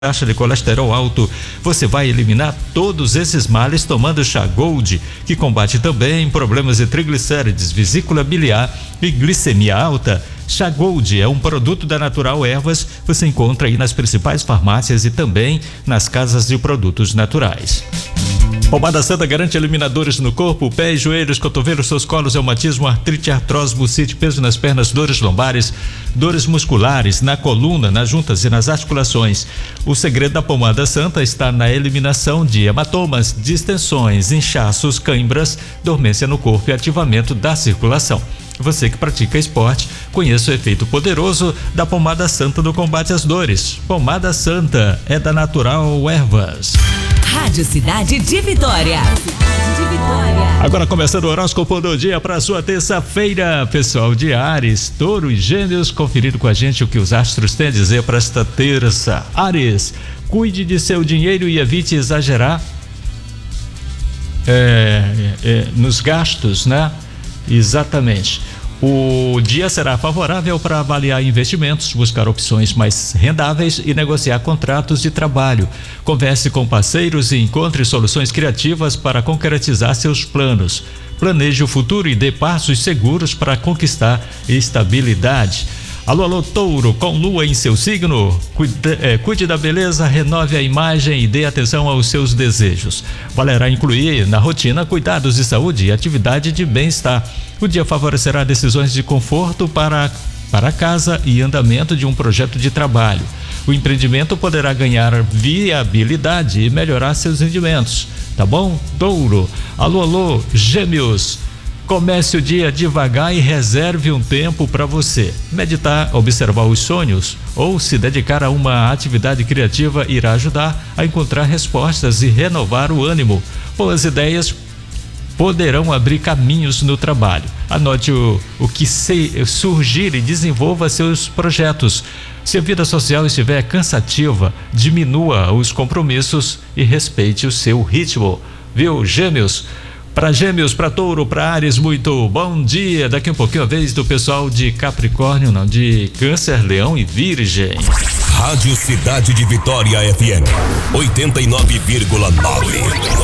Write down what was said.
taxa de colesterol alto. Você vai eliminar todos esses males tomando chá Gold, que combate também problemas de triglicérides, vesícula biliar e glicemia alta. Chá Gold é um produto da Natural Ervas. Você encontra aí nas principais farmácias e também nas casas de produtos naturais. Pomada Santa garante eliminadores no corpo, pés, joelhos, cotovelos, colos, reumatismo, artrite, artrose, bucite, peso nas pernas, dores lombares, dores musculares, na coluna, nas juntas e nas articulações. O segredo da Pomada Santa está na eliminação de hematomas, distensões, inchaços, cãibras, dormência no corpo e ativamento da circulação. Você que pratica esporte, conheça o efeito poderoso da Pomada Santa no combate às dores. Pomada Santa é da Natural Ervas. Rádio Cidade de Vitória. Agora começando o horóscopo do dia para sua terça-feira, pessoal de Áries, Touro e Gêmeos, conferindo com a gente o que os astros têm a dizer para esta terça. Áries, cuide de seu dinheiro e evite exagerar nos gastos, né? Exatamente. O dia será favorável para avaliar investimentos, buscar opções mais rendáveis e negociar contratos de trabalho. Converse com parceiros e encontre soluções criativas para concretizar seus planos. Planeje o futuro e dê passos seguros para conquistar estabilidade. Alô, Touro, com lua em seu signo, cuide da beleza, renove a imagem e dê atenção aos seus desejos. Valerá incluir na rotina cuidados de saúde e atividade de bem-estar. O dia favorecerá decisões de conforto para casa e andamento de um projeto de trabalho. O empreendimento poderá ganhar viabilidade e melhorar seus rendimentos. Tá bom, Touro? Alô, Gêmeos. Comece o dia devagar e reserve um tempo para você. Meditar, observar os sonhos ou se dedicar a uma atividade criativa irá ajudar a encontrar respostas e renovar o ânimo. Boas ideias poderão abrir caminhos no trabalho. Anote o que surgir e desenvolva seus projetos. Se a vida social estiver cansativa, diminua os compromissos e respeite o seu ritmo. Viu, Gêmeos? Para Gêmeos, para Touro, para Áries, muito bom dia. Daqui um pouquinho a vez do pessoal de Capricórnio, não, de Câncer, Leão e Virgem. Rádio Cidade de Vitória FM 89,9.